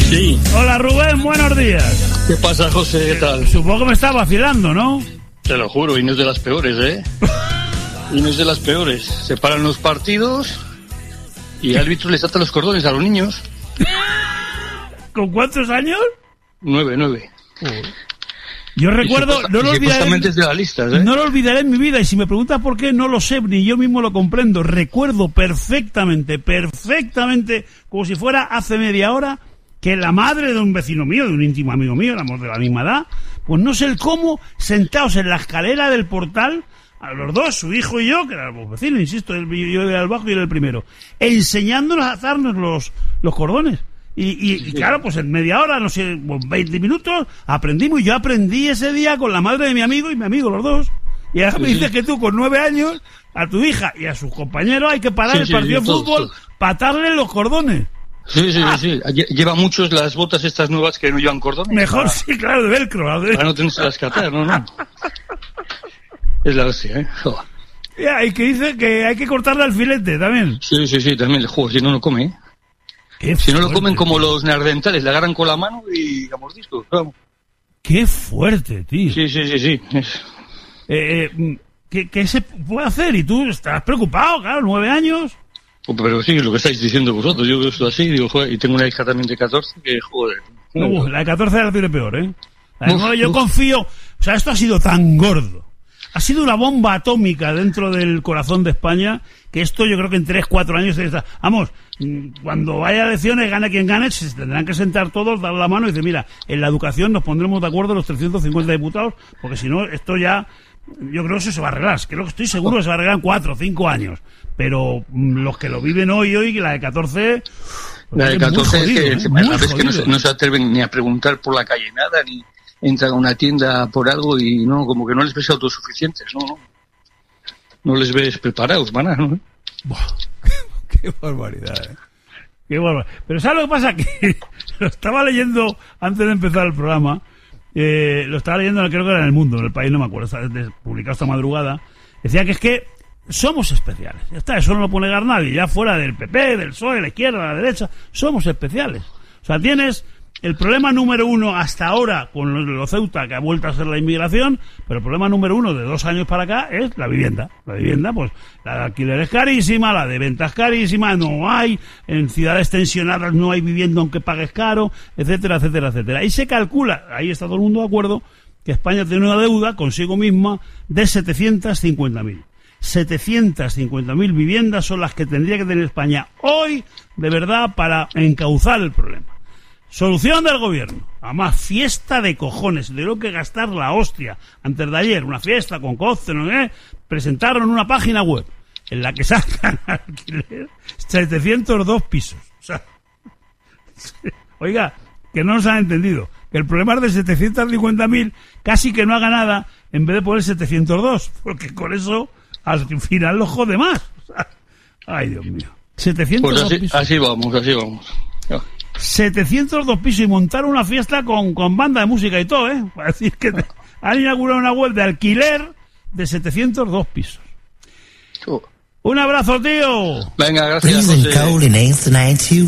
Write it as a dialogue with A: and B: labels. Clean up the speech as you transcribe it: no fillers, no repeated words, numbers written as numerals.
A: Sí.
B: Hola Rubén, buenos días.
A: ¿Qué pasa, José? ¿Qué tal?
B: Supongo que me está vacilando, ¿no?
A: Te lo juro, y no es de las peores, ¿eh? Y no es de las peores. Se paran los partidos y el árbitro les ata los cordones a los niños.
B: ¿Con cuántos años?
A: 9.
B: Yo recuerdo, no lo olvidaré,
A: es de la lista, ¿eh?
B: no lo olvidaré en mi vida, y si me preguntas por qué, no lo sé, ni yo mismo lo comprendo. Recuerdo perfectamente, como si fuera hace media hora, que la madre de un vecino mío, de un íntimo amigo mío, éramos de la misma edad, pues no sé el cómo, sentados en la escalera del portal, a los dos, su hijo y yo, que éramos vecinos, insisto, yo era el bajo y él el primero, enseñándonos a atarnos los cordones. Y claro, pues en media hora, no sé, 20 minutos, aprendimos. Y yo aprendí ese día con la madre de mi amigo y mi amigo, los dos. Y ahora me dices que tú, con 9 años, a tu hija y a sus compañeros hay que parar el partido de fútbol para atarle los cordones.
A: Sí. Lleva muchos las botas estas nuevas que no llevan cordones.
B: Mejor sí, claro, de velcro.
A: Para no tenerse las que atar, no. Es la hostia, ¿eh?
B: Ya, y que dice que hay que cortarle al filete también.
A: Sí, también el juego, si no, no come, ¿eh? Si no lo comen como los neandertales, le agarran con la mano y a mordiscos, vamos.
B: Qué fuerte, tío.
A: Sí.
B: ¿Qué se puede hacer? Y tú estás preocupado, claro, 9 años.
A: Pero sí, lo que estáis diciendo vosotros. Yo estoy así, digo, joder, y tengo una hija también de 14, que joder.
B: La de 14 la tiene peor, ¿eh? La de 9 yo confío. O sea, esto ha sido tan gordo. Ha sido una bomba atómica dentro del corazón de España, que esto yo creo que en 3-4 años está. Vamos, cuando vaya a elecciones, gane quien gane, se tendrán que sentar todos, dar la mano y decir, mira, en la educación nos pondremos de acuerdo los 350 diputados, porque si no, esto ya, yo creo que eso se va a arreglar. Creo que estoy seguro que se va a arreglar en 4 o 5 años. Pero los que lo viven hoy, la de 14...
A: La de 14 es que no se atreven ni a preguntar por la calle nada, ni entran a una tienda por algo y no, como que no les ves autosuficientes, no les ves preparados, maná, ¿no?
B: Qué barbaridad, ¿eh? Qué barbaridad. Pero ¿sabes lo que pasa? Que lo estaba leyendo antes de empezar el programa, lo estaba leyendo, creo que era en El Mundo, en El País, no me acuerdo, está publicado esta madrugada, decía que es que somos especiales, ya está, eso no lo puede negar nadie, ya fuera del PP, del PSOE, de la izquierda, de la derecha, somos especiales. O sea, tienes el problema número 1 hasta ahora con lo Ceuta, que ha vuelto a ser la inmigración, pero el problema número 1 de 2 años para acá es la vivienda. La vivienda, pues, la de alquiler es carísima, la de venta es carísima, no hay, en ciudades tensionadas no hay vivienda aunque pagues caro, etcétera, etcétera, etcétera. Y se calcula, ahí está todo el mundo de acuerdo, que España tiene una deuda consigo misma de 750.000. 750.000 viviendas son las que tendría que tener España hoy, de verdad, para encauzar el problema. Solución del gobierno. Además, fiesta de cojones. Tuvieron que gastar la hostia. Antes de ayer, una fiesta con coste, ¿no? Presentaron una página web en la que sacan alquiler 702 pisos. O sea, oiga, que no nos han entendido. Que el problema es de 750.000, casi que no haga nada, en vez de poner 702. Porque con eso, al final lo jode más. O sea, ay, Dios mío. 702
A: pues
B: pisos.
A: Así vamos.
B: 702 pisos y montar una fiesta con banda de música y todo, ¿eh? Para decir que han inaugurado una web de alquiler de 702 pisos. Un abrazo, tío.
A: Venga, gracias, José.